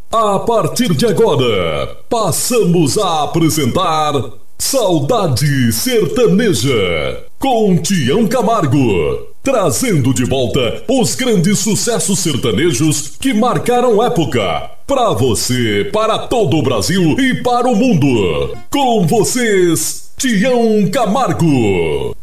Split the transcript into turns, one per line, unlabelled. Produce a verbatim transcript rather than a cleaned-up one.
A partir de agora, passamos a apresentar Saudade Sertaneja, com Tião Camargo, trazendo de volta os grandes sucessos sertanejos que marcaram época, para você, para todo o Brasil e para o mundo. Com vocês, Tião Camargo.